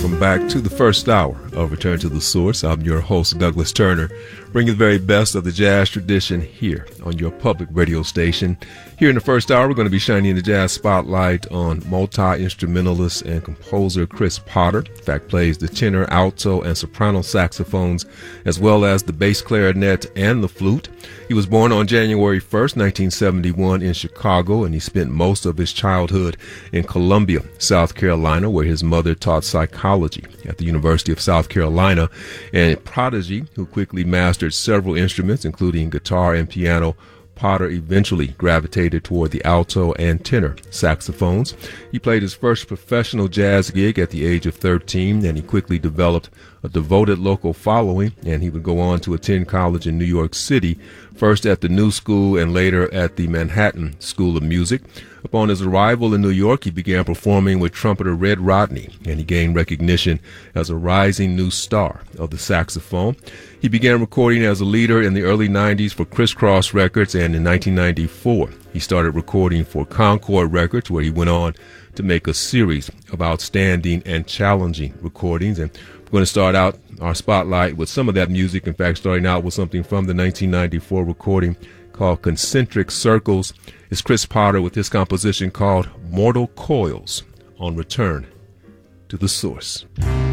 welcome back to the first hour of Return to the Source. I'm your host, Douglas Turner, bringing the very best of the jazz tradition here on your public radio station. Here in the first hour, we're going to be shining the jazz spotlight on multi-instrumentalist and composer Chris Potter. In fact, plays the tenor, alto, and soprano saxophones, as well as the bass clarinet and the flute. He was born on January 1st, 1971 in Chicago, and he spent most of his childhood in Columbia, South Carolina, where his mother taught psychology at the University of South Carolina. And a prodigy who quickly mastered several instruments, including guitar and piano, Potter eventually gravitated toward the alto and tenor saxophones. He played his first professional jazz gig at the age of 13, and he quickly developed a devoted local following, and he would go on to attend college in New York City, first at the New School and later at the Manhattan School of Music. Upon his arrival in New York, he began performing with trumpeter Red Rodney, and he gained recognition as a rising new star of the saxophone. He began recording as a leader in the early 90s for Criss Cross Records, and in 1994, he started recording for Concord Records, where he went on to make a series of outstanding and challenging recordings. And we're going to start out our spotlight with some of that music. In fact, starting out with something from the 1994 recording called Concentric Circles. It's Chris Potter with his composition called Mortal Coils on Return to the Source.